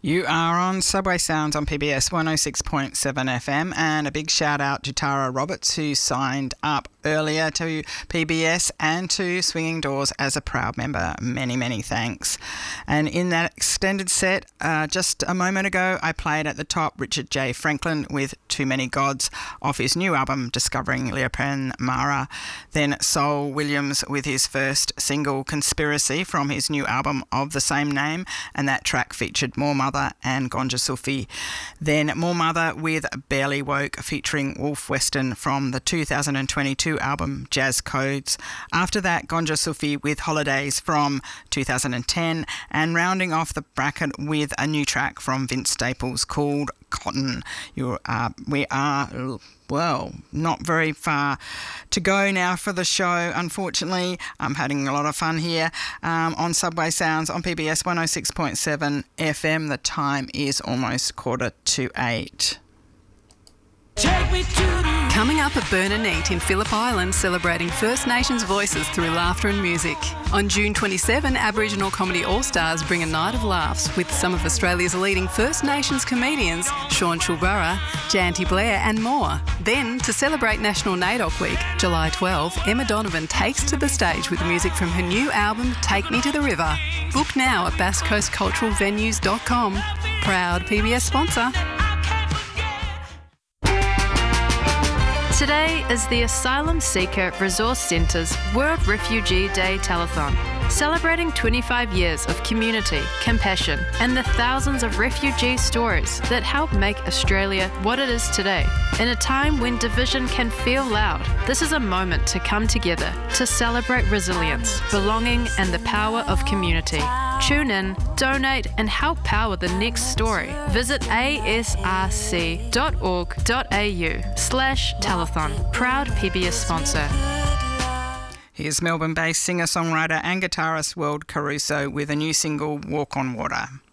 You are on Subway Sounds on PBS 106.7 FM, and a big shout out to Tara Roberts, who signed up earlier to PBS and to Swinging Doors as a proud member. Many, many thanks. And in that extended set, just a moment ago, I played at the top Richard J. Franklin with Too Many Gods off his new album Discovering Leopold Mara. Then Sol Williams with his first single Conspiracy from his new album of the same name, and that track featured More Mother and Gonja Sufi. Then More Mother with Barely Woke featuring Wolf Weston from the 2022 album Jazz Codes. After that, Gonja Sufi with Holidays from 2010, and rounding off the bracket with a new track from Vince Staples called Cotton. We are not very far to go now for the show, unfortunately. I'm having a lot of fun here on Subway Sounds on PBS 106.7 FM. The time is almost 7:45. Coming up at Burn and Eat in Phillip Island, celebrating First Nations voices through laughter and music. On June 27, Aboriginal Comedy All-Stars bring a night of laughs with some of Australia's leading First Nations comedians, Sean Shulburra, Janty Blair and more. Then, to celebrate National NAIDOC Week, July 12, Emma Donovan takes to the stage with music from her new album, Take Me to the River. Book now at basscoastculturalvenues.com. Proud PBS sponsor. Today is the Asylum Seeker Resource Centre's World Refugee Day Telethon, celebrating 25 years of community, compassion, and the thousands of refugee stories that help make Australia what it is today. In a time when division can feel loud, this is a moment to come together to celebrate resilience, belonging, and the power of community. Tune in, donate, and help power the next story. Visit asrc.org.au/telethon. Proud PBS sponsor. Here's Melbourne-based singer-songwriter and guitarist World Caruso with a new single, Walk on Water.